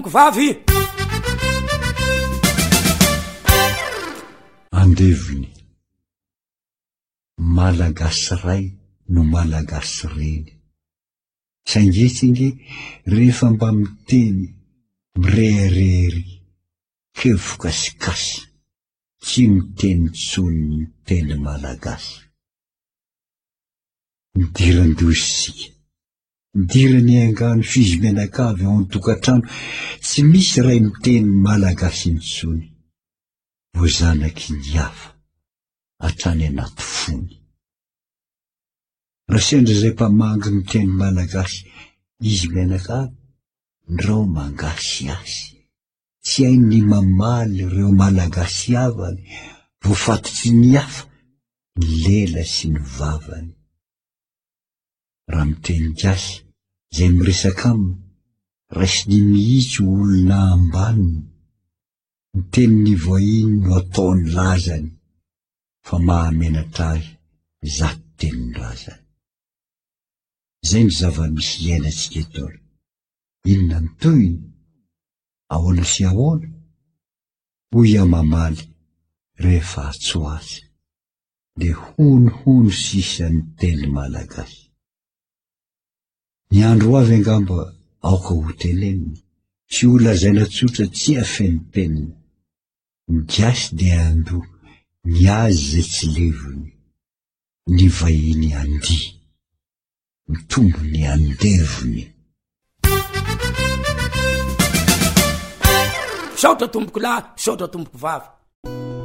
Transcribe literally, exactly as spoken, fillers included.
vavy andeviny malagasy ray no malagasy reny saingetsinge rehefa mba miteny mireharery hevokasikasy tsy miteny tsony miteny malagasy midiran-dosika midirany angano fizy menakavy ao an-tokatrano tsy misy ray miteny malagasy intsony vo zanaky ny hafa hatrany anaty fony raha sendra zay mpamangy miteny malagasy izy menakavy ndreo mangasy asy tsy hainy mamaly reo malagasy avany vo fatotsy ny hafa ny lela sy ny vavany raha miteny gasy zay miresaka aminy raisiny mihitsy olona ambaniny miteny ny voahiny no ataony lazany fa mahamenatrahy zato teniny razany zay ny zava-misy iainantsika etola inona ny toyny ahoana sy ahoana hoy amamaly rehefa atsoazy de honohono sisa ny teny malagasy ny andro avy angamba aoka ho teneniny tsy ho lazaina tsotra tsy afeny teniny ny gasy de ando ny azy zay tsy levony ny vahiny andi ny tombony andevony saotra tomboko lahy saotra tomboko vavy